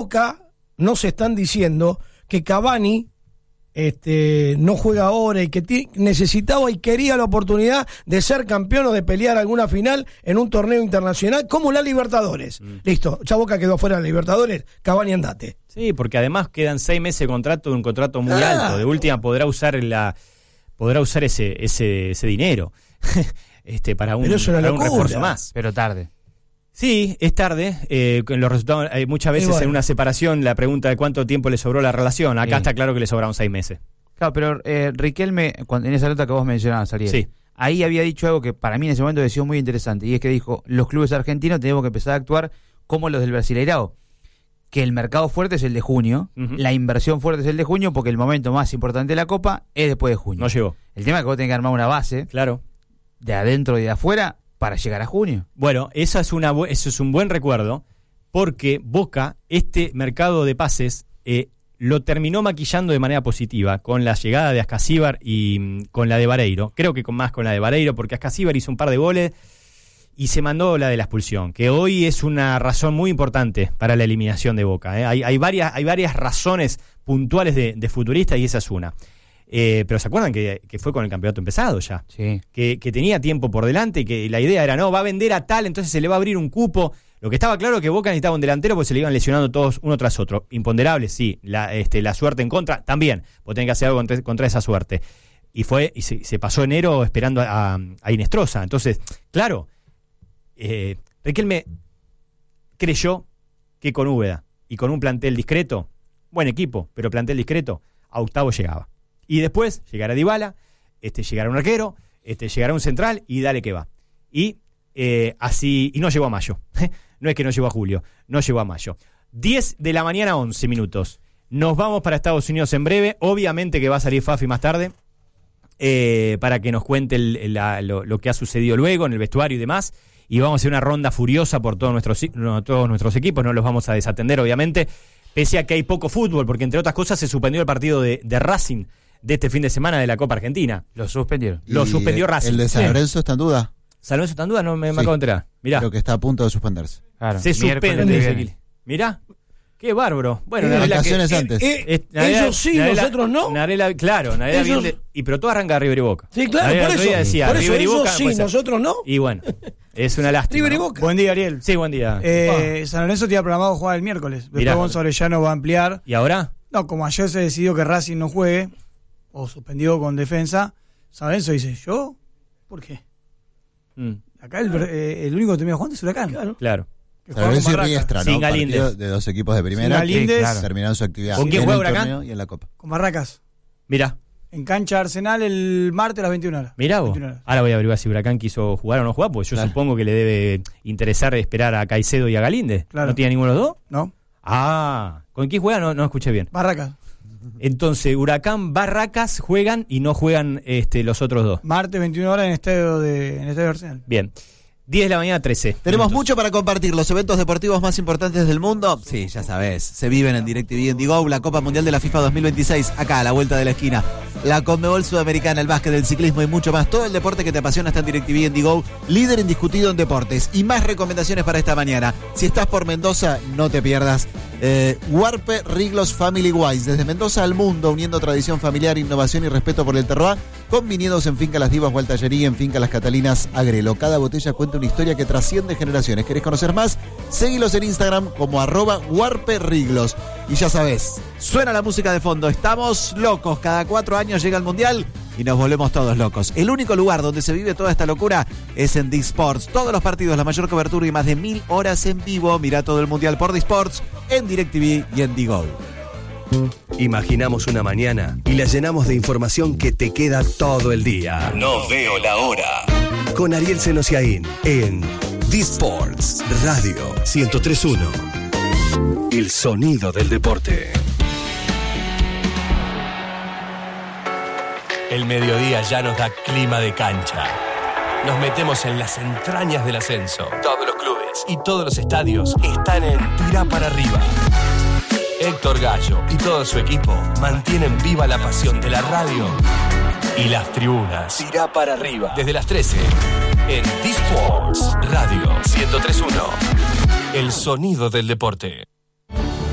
Boca nos están diciendo que Cavani no juega ahora y que necesitaba y quería la oportunidad de ser campeón o de pelear alguna final en un torneo internacional como la Libertadores. Listo, ya Boca quedó fuera de la Libertadores, Cavani andate. Sí, porque además quedan 6 meses de contrato, un contrato muy alto. De última podrá usar ese dinero para un refuerzo más. Pero tarde. Sí, es tarde. Con los resultados, muchas veces en una separación la pregunta de cuánto tiempo le sobró la relación. Acá está claro que le sobraron 6 meses. Claro, pero Riquelme, en esa nota que vos mencionabas, Ariel, ahí había dicho algo que para mí en ese momento decía muy interesante, y es que dijo, los clubes argentinos tenemos que empezar a actuar como los del Brasileirao, que el mercado fuerte es el de junio, la inversión fuerte es el de junio, porque el momento más importante de la Copa es después de junio. No llegó. El tema es que vos tenés que armar una base, claro, de adentro y de afuera, para llegar a junio. Bueno, eso es un buen recuerdo, porque Boca, este mercado de pases, lo terminó maquillando de manera positiva, con la llegada de Ascasíbar y con la de Vareiro. Creo que con la de Vareiro, porque Ascasíbar hizo un par de goles y se mandó la de la expulsión, que hoy es una razón muy importante para la eliminación de Boca. Hay varias razones puntuales de futuristas y esa es una. Pero ¿se acuerdan que fue con el campeonato empezado ya? Sí. Que tenía tiempo por delante y que la idea era, va a vender a tal, entonces se le va a abrir un cupo. Lo que estaba claro es que Boca necesitaba un delantero porque se le iban lesionando todos uno tras otro. Imponderable, sí. La suerte en contra, también. Vos tenés que hacer algo contra esa suerte. Y se pasó enero esperando a Inestrosa. Entonces, claro, Riquelme creyó que con Úbeda y con un plantel discreto, buen equipo, pero plantel discreto, a octavo llegaba. Y después llegará Dybala, llegará un arquero, llegará un central y dale que va. Y así, y no llegó a mayo. No es que no llegó a julio, no llegó a mayo. 10 de la mañana, 11 minutos. Nos vamos para Estados Unidos en breve. Obviamente que va a salir Fafi más tarde para que nos cuente lo que ha sucedido luego en el vestuario y demás. Y vamos a hacer una ronda furiosa por todos nuestros equipos. No los vamos a desatender, obviamente. Pese a que hay poco fútbol, porque entre otras cosas se suspendió el partido de Racing de este fin de semana de la Copa Argentina. Lo suspendieron. Lo suspendió Racing. ¿El de San Lorenzo está en duda? ¿San Lorenzo está en duda? No me acabo de enterar. Mirá. Creo que está a punto de suspenderse. Claro, se suspende. Mirá. Qué bárbaro. Bueno, vacaciones antes. Ellos sí, nosotros no. Narela, claro, Narela bien pero todo arranca de River y Boca. Sí, claro, Narela por eso. Decía, por eso River y ellos Boca, sí, nosotros no. Y bueno, es una lástima. River y Boca. Buen día, Ariel. Sí, buen día. San Lorenzo tenía programado jugar el miércoles. Después Gonzalo Orellano va a ampliar. ¿Y ahora? No, como ayer se decidió que Racing no juegue, o suspendió con defensa, San Lorenzo dice, ¿yo? ¿Por qué? Acá el único que termina jugando es Huracán. Claro. San Lorenzo y Riestra, ¿no? Sin Galíndez. De dos equipos de primera que terminaron su actividad. ¿Con quién juega Huracán? Y en la Copa. Con Barracas. Mirá. En cancha Arsenal el martes a las 21 horas. Mirá vos. Ahora voy a averiguar si Huracán quiso jugar o no jugar, porque yo supongo que le debe interesar esperar a Caicedo y a Galíndez. Claro. ¿No tiene ninguno de los dos? No. ¿Con quién juega? No escuché bien. Barracas. Entonces, Huracán, Barracas juegan y no juegan los otros dos. Martes 21 horas en estadio de Arsenal. Bien. 10 de la mañana, 13. Tenemos mucho para compartir. Los eventos deportivos más importantes del mundo, sí, ya sabes, se viven en DirecTV en Digo. La Copa Mundial de la FIFA 2026, acá a la vuelta de la esquina. La Conmebol Sudamericana, el básquet, el ciclismo y mucho más. Todo el deporte que te apasiona está en DirecTV en Digo. Líder indiscutido en deportes. Y más recomendaciones para esta mañana. Si estás por Mendoza, no te pierdas Huarpe Riglos Family Wise. Desde Mendoza al mundo, uniendo tradición familiar, innovación y respeto por el terroir, con viñedos en Finca Las Divas, Gualtallería, en Finca Las Catalinas, Agrelo. Cada botella cuenta una historia que trasciende generaciones. ¿Querés conocer más? Seguilos en Instagram como @Huarperiglos. Y ya sabés, suena la música de fondo. Estamos locos. Cada 4 años llega el Mundial y nos volvemos todos locos. El único lugar donde se vive toda esta locura es en D-Sports. Todos los partidos, la mayor cobertura y más de 1000 horas en vivo. Mirá todo el Mundial por D-Sports en DirecTV y en Digo. Imaginamos una mañana y la llenamos de información que te queda todo el día. No veo la hora. Con Ariel Senosiaín en D-Sports Radio 103.1. El sonido del deporte. El mediodía ya nos da clima de cancha. Nos metemos en las entrañas del ascenso. Todos los clubes y todos los estadios están en Tirá para arriba. Héctor Gallo y todo su equipo mantienen viva la pasión de la radio y las tribunas. Tirá para arriba. Desde las 13 en D-Sports Radio 103.1. El sonido del deporte.